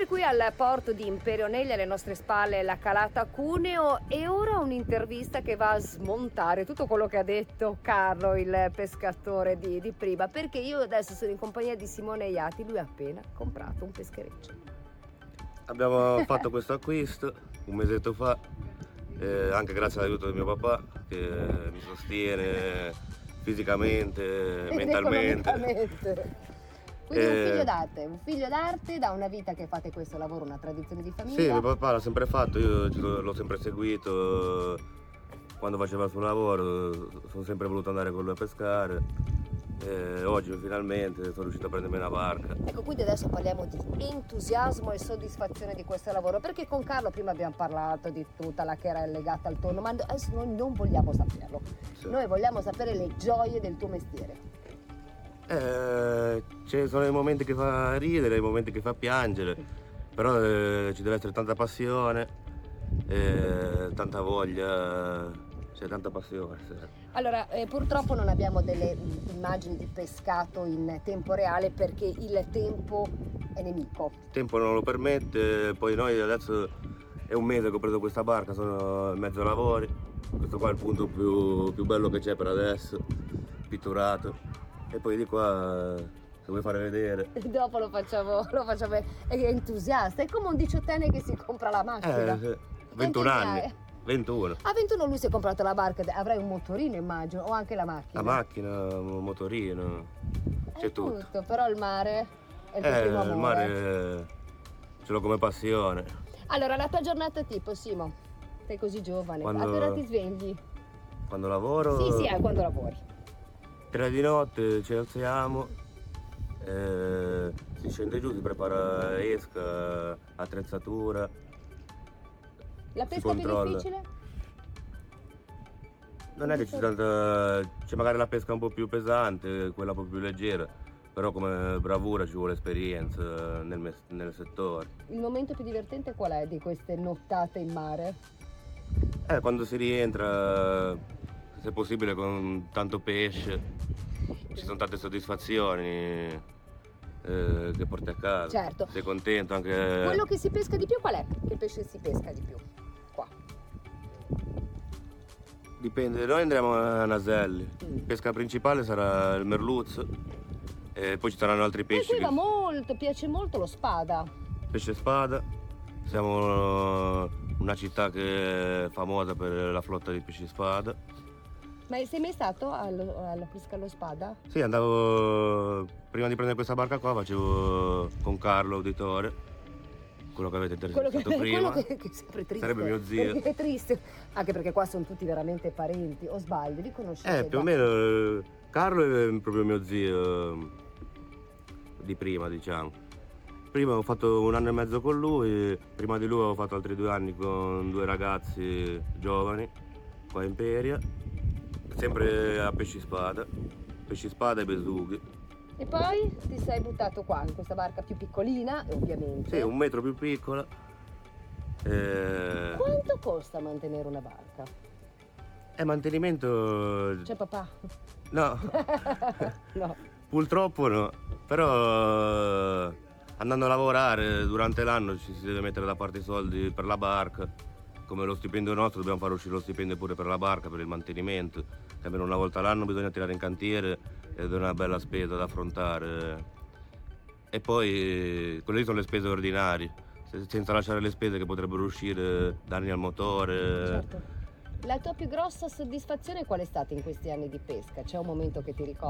qui al porto di Imperio Negli, alle nostre spalle la calata Cuneo, e ora un'intervista che va a smontare tutto quello che ha detto Carlo, il pescatore di prima, perché io adesso sono in compagnia di Simone Iati, lui ha appena comprato un peschereccio. Abbiamo fatto questo acquisto un mesetto fa, anche grazie all'aiuto di mio papà che mi sostiene fisicamente, mentalmente. Quindi un figlio d'arte, da una vita che fate questo lavoro, una tradizione di famiglia. Sì, mio papà l'ha sempre fatto, io l'ho sempre seguito, quando faceva il suo lavoro sono sempre voluto andare con lui a pescare, oggi finalmente sono riuscito a prendermi una barca. Ecco, quindi adesso parliamo di entusiasmo e soddisfazione di questo lavoro, perché con Carlo prima abbiamo parlato di tutta la che era legata al tonno, ma adesso noi non vogliamo saperlo, Sì. Noi vogliamo sapere le gioie del tuo mestiere. Ci sono i momenti che fa ridere, i momenti che fa piangere, però ci deve essere tanta passione, tanta voglia, c'è tanta passione. Sì. Allora, purtroppo non abbiamo delle immagini di pescato in tempo reale perché il tempo è nemico. Il tempo non lo permette, poi noi adesso è un mese che ho preso questa barca, sono in mezzo ai lavori, questo qua è il punto più bello che c'è per adesso, pitturato. E poi di qua, se vuoi fare vedere. Dopo lo facciamo, è entusiasta, è come un 18enne che si compra la macchina. 21 anni. 21. A 21 lui si è comprato la barca, avrai un motorino immagino, o anche la macchina. La macchina, un motorino, c'è tutto. Però il mare è il tuo primo amore. Il mare ce l'ho come passione. Allora, la tua giornata tipo, Simo? Sei così giovane, a che ora ti svegli? Quando lavoro? Sì, quando lavori. 3 di notte ci alziamo, si scende giù, si prepara esca, attrezzatura. La pesca più difficile? Non è che c'è magari la pesca un po' più pesante, quella un po' più leggera, però come bravura ci vuole esperienza nel settore. Il momento più divertente qual è di queste nottate in mare? Quando si rientra, se possibile con tanto pesce, ci sono tante soddisfazioni che porti a casa. Certo. Sei contento anche. Quello che si pesca di più qual è? Che pesce si pesca di più? Qua. Dipende, noi andremo a Naselli. Pesca principale sarà il merluzzo, e poi ci saranno altri pesci. Qui va molto, piace molto lo spada. Pesce spada. Siamo una città che è famosa per la flotta di pesci spada. Ma sei mai stato alla pesca allo spada? Sì, andavo, prima di prendere questa barca qua, facevo con Carlo Auditore, quello che avete intervistato prima. Quello che è sempre triste. Sarebbe mio zio. Perché è triste, anche perché qua sono tutti veramente parenti, o sbaglio, li conoscete? Più o meno, Carlo è proprio mio zio di prima, diciamo. Prima ho fatto 1 anno e mezzo con lui, prima di lui ho fatto altri 2 anni con 2 ragazzi giovani, qua a Imperia. Sempre a pesci spada e besughi. E poi ti sei buttato qua, in questa barca più piccolina, ovviamente. Sì, 1 metro più piccola. Quanto costa mantenere una barca? Mantenimento. C'è papà? No. No. Purtroppo no. Però andando a lavorare durante l'anno ci si deve mettere da parte i soldi per la barca. Come lo stipendio nostro dobbiamo fare uscire lo stipendio pure per la barca, per il mantenimento, che almeno una volta all'anno bisogna tirare in cantiere ed è una bella spesa da affrontare. E poi quelle lì sono le spese ordinarie, senza lasciare le spese che potrebbero uscire, danni al motore. Certo. La tua più grossa soddisfazione qual è stata in questi anni di pesca? C'è un momento che ti ricordi?